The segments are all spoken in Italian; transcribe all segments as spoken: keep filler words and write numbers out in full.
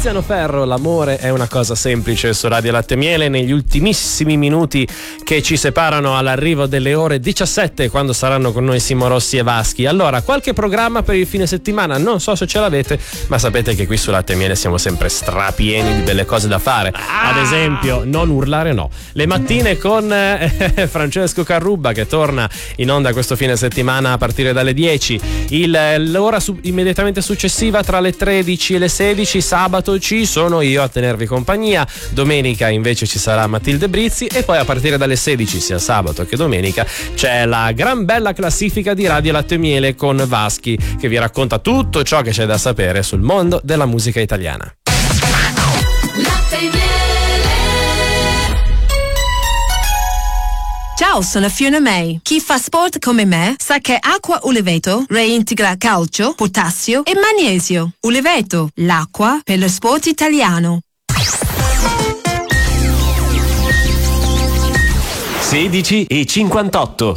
Tiziano Ferro, l'amore è una cosa semplice su Radio Latte e Miele. Negli ultimissimi minuti che ci separano all'arrivo delle ore diciassette, quando saranno con noi Simo Rossi e Vaschi. Allora, qualche programma per il fine settimana? Non so se ce l'avete, ma sapete che qui su Latte e Miele siamo sempre strapieni di belle cose da fare. Ah! Ad esempio, non urlare no. Le mattine con eh, Francesco Carrubba, che torna in onda questo fine settimana a partire dalle dieci. Il, l'ora su, immediatamente successiva tra le tredici e le sedici, sabato ci sono io a tenervi compagnia. Domenica invece ci sarà Matilde Brizzi, e poi a partire dalle sedici, sia sabato che domenica, c'è la gran bella classifica di Radio Latte e Miele con Vaschi, che vi racconta tutto ciò che c'è da sapere sul mondo della musica italiana. Latte e Miele. Ciao, sono Fiona May. Chi fa sport come me sa che acqua Uleveto reintegra calcio, potassio e magnesio. Uleveto, l'acqua per lo sport italiano. sedici e cinquantotto.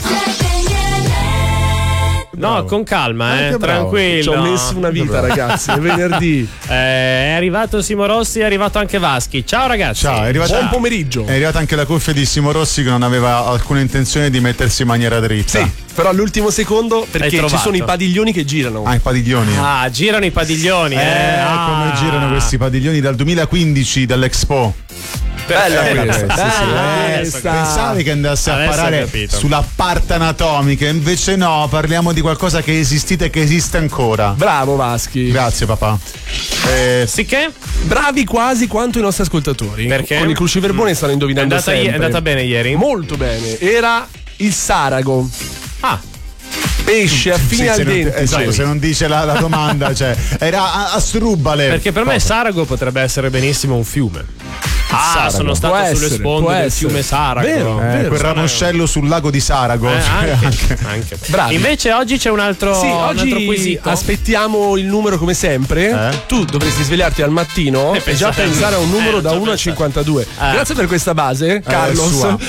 No, bravo. Con calma, eh, tranquillo. Ci ho messo una vita, ragazzi. È venerdì. Eh, è arrivato Simo Rossi, è arrivato anche Vaschi. Ciao ragazzi. Ciao, è arrivato, buon pomeriggio. È arrivata anche la cuffia di Simo Rossi, che non aveva alcuna intenzione di mettersi in maniera dritta. Sì, però all'ultimo secondo, perché ci sono i padiglioni che girano. Ah, i padiglioni. Ah, girano i padiglioni. Eh, eh ah. come girano questi padiglioni dal duemilaquindici, dall'Expo. Bella questa, eh, sì, sì, eh, pensavi che andasse a parare sulla parte anatomica, invece no, parliamo di qualcosa che è esistito e che esiste ancora. Bravo Vaschi. Grazie papà. Eh, sì che? Bravi quasi quanto i nostri ascoltatori. Perché? Con i cruciverboni stanno indovinando è andata, sempre. È andata bene ieri? Molto bene. Era il Sarago. Ah. Pesce a fine sì, al dente. Non, esatto, se non dice la, la domanda, cioè era a, a strubale. Perché per me Sarago potrebbe essere benissimo un fiume. Ah, Sarago. sono stato Può sulle essere, sponde del essere. fiume Sarago. Vero, eh, vero, quel ramoscello sul lago di Sarago. Eh, cioè, anche, anche. anche. Bravi. Invece oggi c'è un altro, sì, un oggi altro quesito. Aspettiamo il numero come sempre. Eh? Tu dovresti svegliarti al mattino e e già pensare a un numero eh, da uno a cinquantadue. Eh. Grazie per questa base, Carlos. Sua.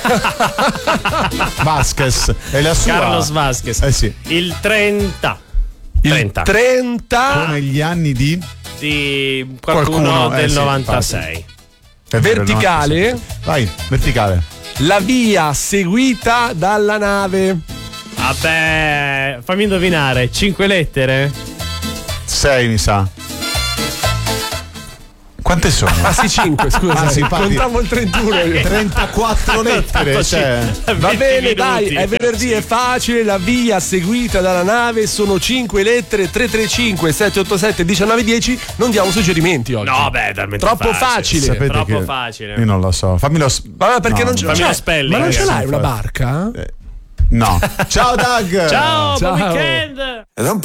Vasquez. È la sua. Carlos Vasquez. Eh sì. Il trenta. Il trenta. trenta. Come gli anni di Di qualcuno, Qualcuno, del eh, sì, novantasei. È vero, Verticale. novantasei. Vai, verticale. La via seguita dalla nave. Vabbè, fammi indovinare, cinque lettere? sei mi sa. Quante sono? Ah sì, cinque, scusa. Ah, sì, infatti. Contavo il trentuno. trentaquattro lettere, cioè. Va bene, dai, è venerdì, è facile. La via seguita dalla nave sono cinque lettere: tre tre cinque sette otto sette uno nove uno zero. Non diamo suggerimenti oggi. No, beh, talmente troppo facile. facile. Sapete Troppo che facile. Io non lo so. Fammelo. Ma perché no, non ce no. Fammi lo l'hai? spelling, Ma non ce ragazzi. l'hai una barca? No. Ciao Doug. Ciao, Ciao. buon weekend.